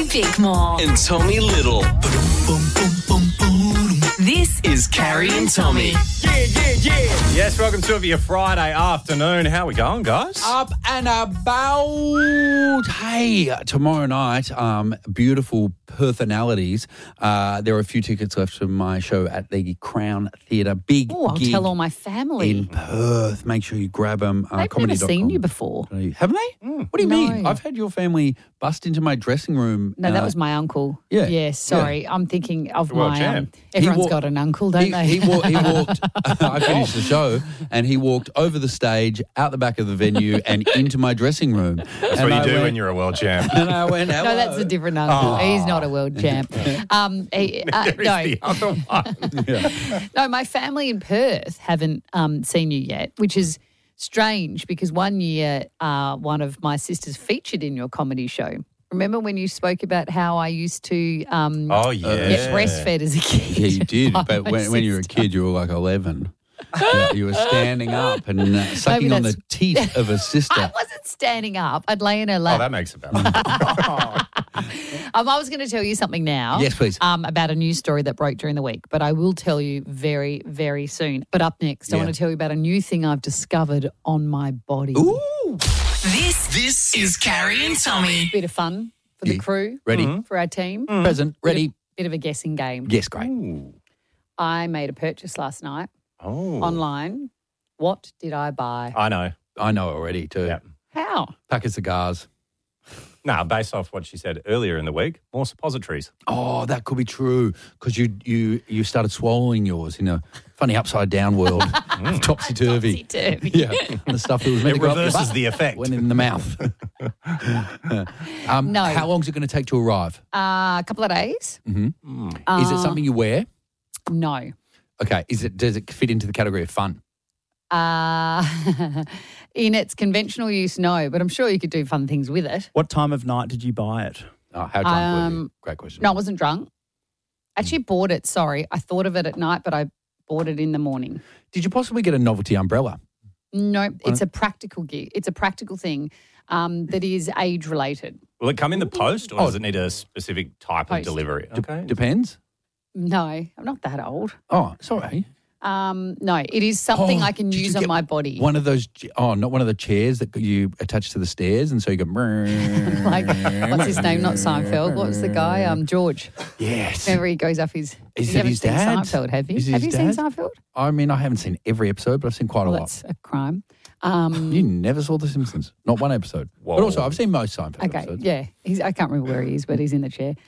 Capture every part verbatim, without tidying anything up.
Bickmore. And Tommy Little. This is Carrie and Tommy. Yeah, yeah, yeah. Yes, welcome to your Friday afternoon. How we going, guys? Up and about. Hey, tomorrow night, um, beautiful personalities. Uh, there are a few tickets left for my show at the Crown Theatre. Big Oh, I'll gig tell all my family. in Perth. Make sure you grab them. Uh, They've comedy never dot seen com. you before. Haven't they? Mm. What do you No. mean? I've had your family bust into my dressing room. No, that uh, was my uncle. yeah, Yeah, sorry. I'm thinking of Well, my... Um, champ. everyone's wa- got an uncle, don't he, they? He, wa- he walked, I finished the show, and he walked over the stage, out the back of the venue, and into my dressing room. That's what you do when you're a world champ. And I went, No, that's a different uncle. He's not a world champ. Um, he, uh, There is no, the other one. no, my family in Perth haven't um, seen you yet, which is strange because one year uh, one of my sisters featured in your comedy show. Remember when you spoke about how I used to um, Oh, yeah. get breastfed as a kid? Yeah, you did. by But my when, when you were a sister? kid, you were like eleven. Yeah, you were standing up and uh, sucking on the that's- teeth of a I sister. wasn't standing up. I'd lay in her Oh, lap. that makes it better. Um, I was going to tell you something now. Yes, please. Um, about a news story that broke during the week, but I will tell you very, very soon. But up next, I Yeah. want to tell you about a new thing I've discovered on my body. Ooh. This this is Carrie and Tommy. Bit of fun for the Yeah. crew, Ready? for our team. Present. Ready? Bit of a guessing game. Yes, great. Ooh. I made a purchase last night Oh. online. What did I buy? I know. I know already too. Yeah. How? Pack of cigars. Nah, based off what she said earlier in the week, more suppositories. Oh, that could be true because you you you started swallowing yours in a funny upside down world, topsy turvy. Topsy-turvy. Yeah, the stuff that was meant It to go up your reverses butt the effect. went in the mouth. um, No. How long is it going to take to arrive? Uh, a couple of days. Mm-hmm. Is it something you wear? No. Okay. Is it? Does it fit into the category of fun? Uh, in its conventional use, no, but I'm sure you could do fun things with it. What time of night did you buy it? Oh, how drunk were you? Um, Great question. No, I wasn't drunk. Actually bought it, sorry. I thought of it at night, but I bought it in the morning. Did you possibly get a novelty umbrella? No, it's a practical gig. It's a practical thing um, that is age related. Will it come in the post or Oh. does it need a specific type Post. of delivery? Okay. Depends. No, I'm not that old. Oh, sorry. Um, no, it is something Oh, I can did you use on get my body. One of those, oh, not one of the chairs that you attach to the stairs, and so you go. Like, what's his name? Not Seinfeld. What's the guy? Um, George. Yes. Whenever he goes up his. Is you it haven't his seen dad? Seinfeld, have you? Is it Have his you seen dad? Seinfeld? I mean, I haven't seen every episode, but I've seen quite a Well, lot. that's a crime. Um, You never saw The Simpsons, not one episode. Whoa. But also, I've seen most Seinfeld Okay, episodes. yeah. He's, I can't remember where he is, but he's in the chair.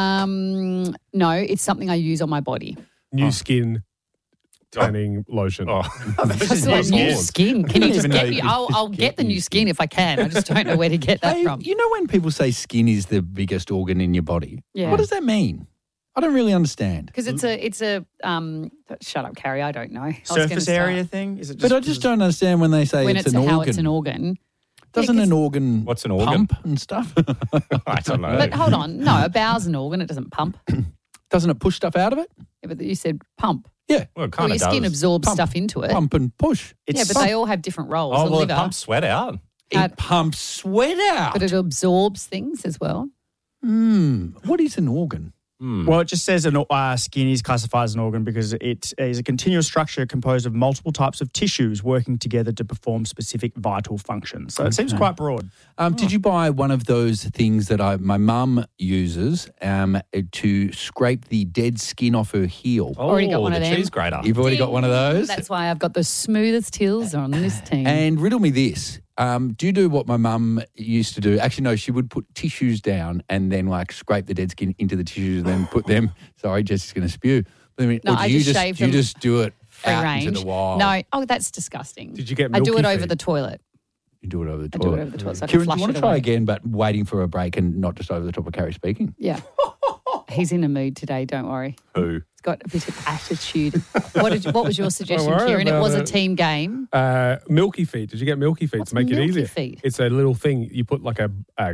Um, no, it's something I use on my body. New skin tanning lotion. Oh. That's like new awesome. skin. Can you just even know get you me? could I'll, I'll get the new skin if I can. I just don't know where to get that Hey, from. you know when people say skin is the biggest organ in your body? Yeah. What does that mean? I don't really understand. Because it's a, it's a. Um, shut up, Carrie. I don't know. I was gonna Surface start. area thing? Is it But I just don't understand when they say When it's, it's, an how organ. it's an organ. Doesn't Yeah, 'cause- an organ What's an organ? pump and stuff? I don't know. But hold on, no, a bowel's an organ. It doesn't pump. Doesn't it push stuff out of it? Yeah, but you said pump. Yeah. well, it Well, kind your of skin does. absorbs Pump. stuff into it. Pump and push. yeah, but they all have different roles. Oh, the well, liver, it pumps sweat out. How- It pumps sweat out. but it absorbs things as well. Hmm. What is an organ? Well, it just says an, uh, skin is classified as an organ because it is a continuous structure composed of multiple types of tissues working together to perform specific vital functions. So it seems quite broad. Um, Did you buy one of those things that I my mum uses um, to scrape the dead skin off her heel? Oh, Already got one the of them. cheese grater. You've already got one of those? That's why I've got the smoothest heels on this team. And riddle me this. Um, do you do what my mum used to do? Actually, no, she would put tissues down and then like scrape the dead skin into the tissues and then put them. Sorry, Jessie's going to spew. But I mean, No, or do I you just just shave do you them just do it Free out range. into the wild? No, oh, that's disgusting. Did you get I do milky it over feet? the toilet. You do it over the I toilet. do it over the toilet so I can Kieran, do flush you want it to try away. again, but waiting for a break and not just over the top of Carrie speaking? Yeah. He's in a mood today, don't worry. Who? He's got a bit of attitude. What did you, what was your suggestion, worry Kieran? It about was a it. team game. Uh, milky feet. Did you get milky feet What's to make it milky easier? feet? It's a little thing you put like a, a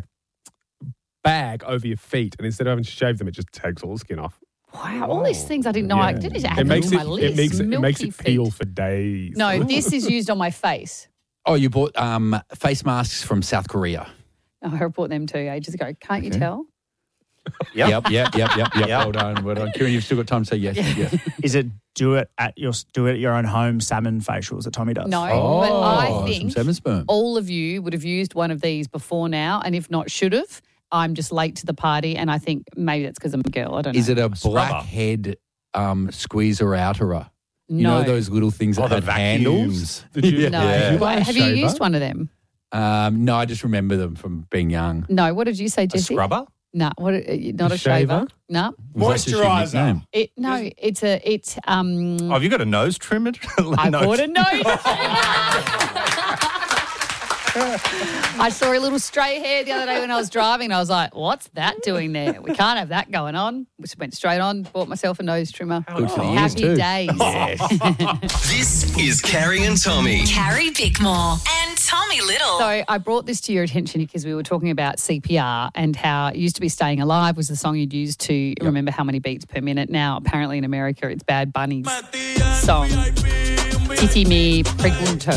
bag over your feet, and instead of having to shave them, it just takes all the skin off. Wow, all these things I didn't know. I Yeah. didn't add It them makes to it. my list. It makes it. It makes Milky it peel feet. for days. No, this is used on my face. Oh, you bought um, face masks from South Korea. Oh, I bought them too ages ago. Can't you tell? Yep. Yep, yep, yep, yep, yep. Yep. Well done, well done. Kieran, you've still got time to say yes, yes. Is it do it at your do it at your own home salmon facials that Tommy does? No, Oh, but I some think seven sperm. all of you would have used one of these before now, and if not, should have. I'm just late to the party, and I think maybe that's because I'm a girl. I don't know. Is it a scrubber. blackhead um, squeezer outerer? You No. know those little things that Oh, the have vacuums. handles? Did you, No. Yeah. did you buy a Have you shaver? used one of them? Um, no, I just remember them from being young. No. What did you say, A Jesse? scrubber? No. What? uh, Not a, A shaver. shaver? No. Was that just your Moisturiser. nickname? It no. It's a. It's um. Oh, have you got a nose trimmer? I Nose- bought a nose. I saw a little stray hair the other day when I was driving, and I was like, "What's that doing there? We can't have that going on." We just went straight on, bought myself a nose trimmer. Good for the ears Happy too. days. This is Carrie and Tommy. Carrie Bickmore and Tommy Little. So I brought this to your attention because we were talking about C P R and how it used to be Staying Alive was the song you'd use to remember how many beats per minute. Now, apparently in America, it's Bad Bunny's song, Titi Me Pregunto.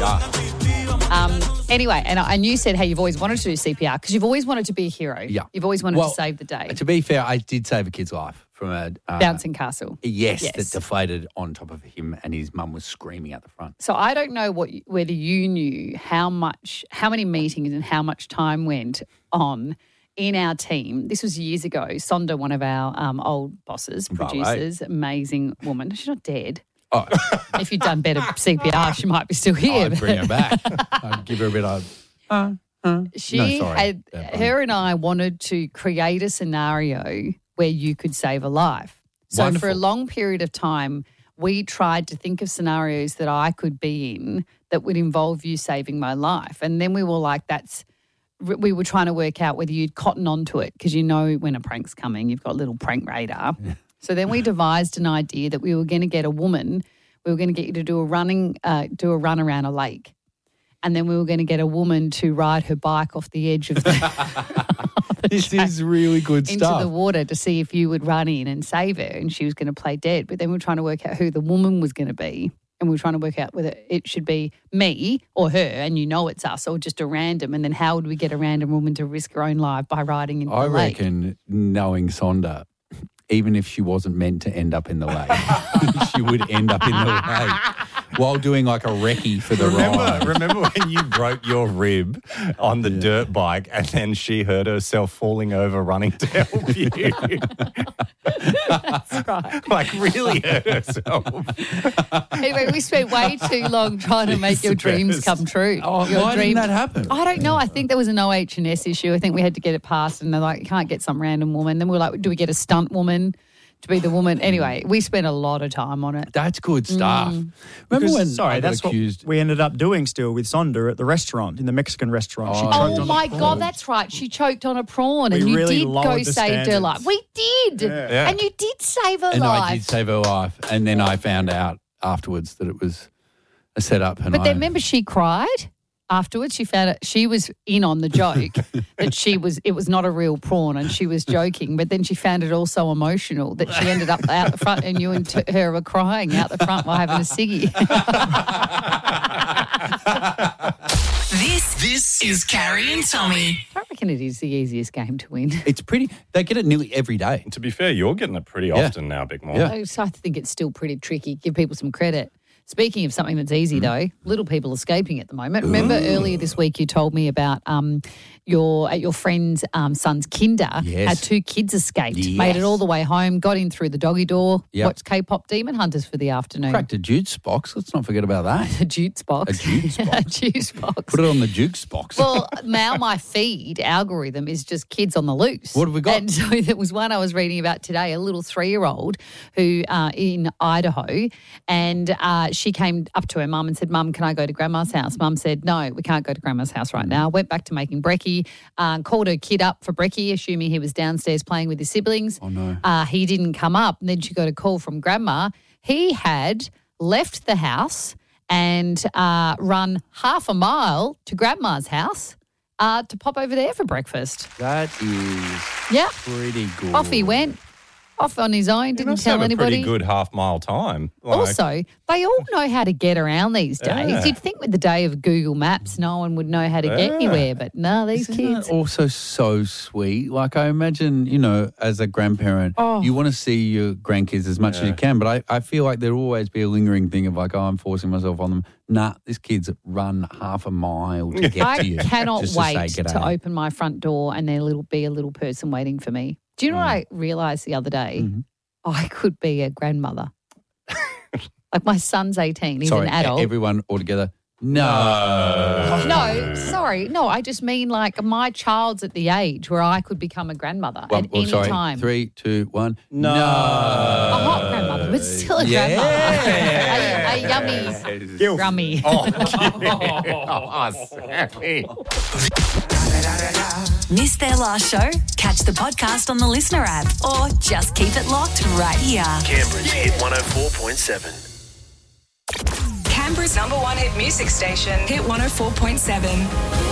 Um, anyway, and, I- and you said how you've always wanted to do C P R because you've always wanted to be a hero. Yeah. You've always wanted Well, to save the day. To be fair, I did save a kid's life from a uh, Bouncing castle. Yes, Yes. that deflated on top of him, and his mum was screaming at the front. So I don't know what whether you knew how much, how many meetings and how much time went on in our team. This was years ago. Sonda, one of our um, old bosses, Right. producers, amazing woman. She's not dead. Oh, If you'd done better C P R, she might be still here. I'd bring her back. I'd give her a bit of. Uh, uh. She No, sorry. had, Bad Bunny. her and I wanted to create a scenario where you could save a life. So for a Wonderful. long period of time, we tried to think of scenarios that I could be in that would involve you saving my life. And then we were like, that's, we were trying to work out whether you'd cotton onto it because you know when a prank's coming, you've got a little prank radar. So then we devised an idea that we were going to get a woman, we were going to get you to do a running, uh, do a run around a lake. And then we were going to get a woman to ride her bike off the edge of the, This is really good into stuff. the water to see if you would run in and save her. And she was going to play dead. But then we were trying to work out who the woman was going to be. And we were trying to work out whether it should be me or her, and you know it's us, or just a random. And then how would we get a random woman to risk her own life by riding into I the lake? reckon, knowing Sonda, even if she wasn't meant to end up in the lake, she would end up in the lake while doing like a recce for the Remember, ride. remember when you broke your rib on the dirt bike and then she hurt herself falling over running to help you? That's right. Like really hurt herself. Anyway, we spent way too long trying to make your dreams best. come true. Oh, your why didn't that happen? I don't know. I think there was an O H and S issue. I think we had to get it passed, and they're like, you can't get some random woman. Then we were like, do we get a stunt woman to be the woman? Anyway, we spent a lot of time on it. That's good stuff. Mm. Remember Because, when sorry, I got that's accused? what we ended up doing still with Sonda at the restaurant, in the Mexican restaurant. She choked Oh on my the prawn. God, that's right. She choked on a prawn, We and you really did go lowered the save her standards. life. We did, Yeah. and you did save her and life. I did save her life, and then I found out afterwards that it was a setup. And But I, then remember, she cried afterwards. She found out she was in on the joke that she was. It was not a real prawn, and she was joking. But then she found it all so emotional that she ended up out the front, and you and t- her were crying out the front while having a ciggy. This This is Carrie and Tommy. I reckon it is the easiest game to win. it's pretty. They get it nearly every day. To be fair, you're getting it pretty Yeah. often now, Big Mom. Yeah. So I think it's still pretty tricky. Give people some credit. Speaking of something that's easy, Mm. though, little people escaping at the moment. Remember earlier this week you told me about um, your at your friend's um, son's kinder. Yes. Had two kids escaped, Yes. made it all the way home, got in through the doggy door, Yep. watched K-pop Demon Hunters for the afternoon. Cracked a juice box. Let's not forget about that. A juice box. A juice box. A juice box. Put it on the jukes box. Well, now my feed algorithm is just kids on the loose. What have we got? And so there was one I was reading about today, a little three-year-old who uh, in Idaho, and uh, she came up to her mum and said, Mum, can I go to Grandma's house? Mum said, no, we can't go to Grandma's house right now. Went back to making brekkie, uh, called her kid up for brekkie, assuming he was downstairs playing with his siblings. Oh, no. Uh, he didn't come up. And then she got a call from Grandma. He had left the house and uh, run half a mile to Grandma's house uh, to pop over there for breakfast. That is Yeah, pretty good. off he went. off on his own, You didn't must tell have a anybody. pretty good half mile time. Like, Also, they all know how to get around these days. Yeah. You'd think with the day of Google Maps, no one would know how to get Yeah. anywhere, but no, these Isn't kids. that also so sweet? Like I imagine, you know, as a grandparent, Oh. you want to see your grandkids as much as you can, but I, I feel like there'll always be a lingering thing of like, oh, I'm forcing myself on them. Nah, this kid's run half a mile to get I to you. cannot just wait to, say to, g'day. open my front door and there will be a little person waiting for me. Do you know what I realised the other day? Mm-hmm. I could be a grandmother. Like my son's eighteen, he's Sorry, an adult. everyone all together. No. No, sorry. No, I just mean like my child's at the age where I could become a grandmother Well, at well, any sorry. time. Three, two, one. No. A hot grandmother, but still a Yeah. grandmother. a, a yummy Gilf. grummy. Oh, sorry. Missed their last show? Catch the podcast on the Listener app or just keep it locked right here. Canberra's Hit one oh four point seven. Canberra's number one hit music station, Hit one oh four point seven.